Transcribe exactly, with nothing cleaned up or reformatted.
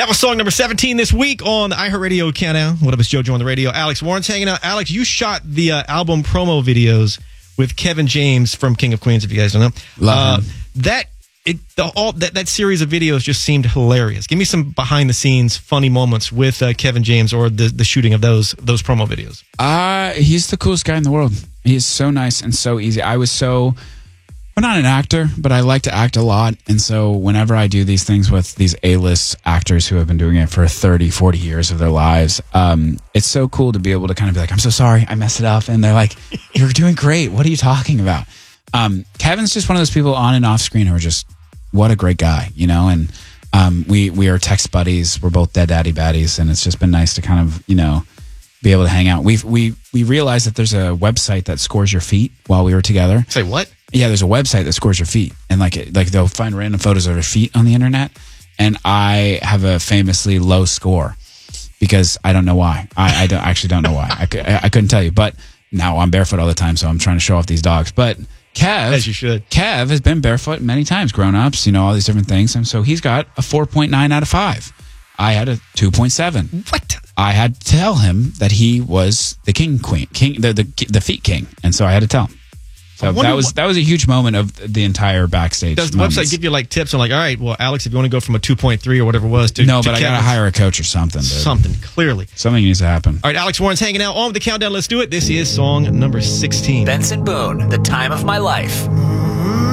That was song number seventeen this week on the iHeartRadio Countdown. What up, it's JoJo on the radio. Alex Warren's hanging out. Alex, you shot the uh, album promo videos with Kevin James from King of Queens, if you guys don't know. Love uh, him. That it the, all that, that series of videos just seemed hilarious. Give me some behind the scenes funny moments with uh, Kevin James or the the shooting of those those promo videos. Uh, he's the coolest guy in the world. He is so nice and so easy. I was so... I'm not an actor, but I like to act a lot. And so whenever I do these things with these A-list actors who have been doing it for thirty, forty years of their lives, um, it's so cool to be able to kind of be like, I'm so sorry, I messed it up. And they're like, you're doing great. What are you talking about? Um, Kevin's just one of those people on and off screen who are just, what a great guy, you know? And um, we, we are text buddies. We're both dead daddy baddies. And it's just been nice to kind of, you know, be able to hang out. We've, we, we realized that there's a website that scores your feet while we were together. Say what? Yeah, there's a website that scores your feet, and like like they'll find random photos of your feet on the internet. And I have a famously low score because I don't know why. I, I don't actually don't know why. I, I, I couldn't tell you. But now I'm barefoot all the time, so I'm trying to show off these dogs. But Kev, as you should, Kev has been barefoot many times, grown ups, you know, all these different things, and so he's got a four point nine out of five. I had a two point seven. What? I had to tell him that he was the king queen, king the the, the feet king, and so I had to tell him. So that was what, that was a huge moment of the entire backstage. Does the moments. website give you like tips on like, all right, well, Alex, if you want to go from a two point three or whatever it was to no, to but I got to hire a coach or something. Dude. Something clearly, something needs to happen. All right, Alex Warren's hanging out on with the countdown. Let's do it. This is song number sixteen. Benson Boone, The Time of My Life.